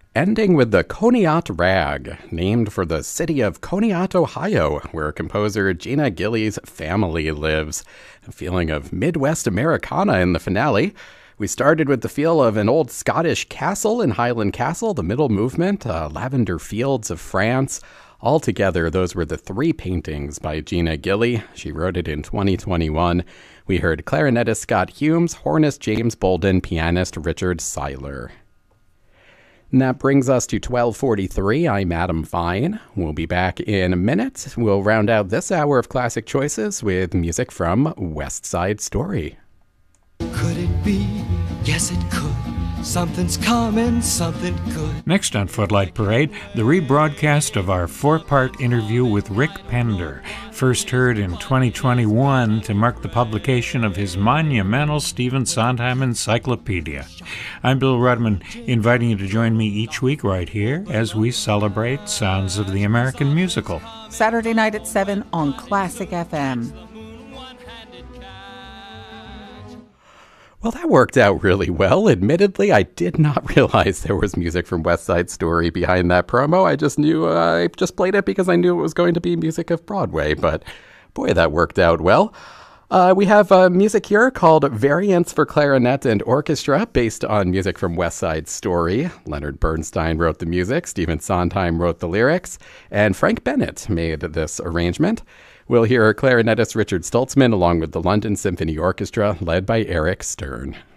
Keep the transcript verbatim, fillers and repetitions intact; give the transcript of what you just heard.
ending with the Conneaut Rag, named for the city of Conneaut, Ohio, where composer Gina Gillies' family lives. A feeling of Midwest Americana in the finale. We started with the feel of an old Scottish castle in Highland Castle, the middle movement, uh, Lavender Fields of France. Altogether, those were the three paintings by Gina Gilly. She wrote it in twenty twenty-one. We heard clarinetist Scott Humes, hornist James Bolden, pianist Richard Seiler. And that brings us to twelve forty-three. I'm Adam Fine. We'll be back in a minute. We'll round out this hour of Classic Choices with music from West Side Story. Could it be? Yes, it could. Something's coming, something good. Next on Footlight Parade, the rebroadcast of our four-part interview with Rick Pender, first heard in twenty twenty-one to mark the publication of his monumental Stephen Sondheim Encyclopedia. I'm Bill Rudman, inviting you to join me each week right here as we celebrate Sounds of the American Musical. Saturday night at seven on Classic F M. Well, that worked out really well. Admittedly, I did not realize there was music from West Side Story behind that promo. I just knew, uh, I just played it because I knew it was going to be music of Broadway, but boy, that worked out well. Uh, we have uh, music here called Variants for Clarinet and Orchestra, based on music from West Side Story. Leonard Bernstein wrote the music, Stephen Sondheim wrote the lyrics, and Frank Bennett made this arrangement. We'll hear clarinetist Richard Stoltzman along with the London Symphony Orchestra, led by Eric Stern.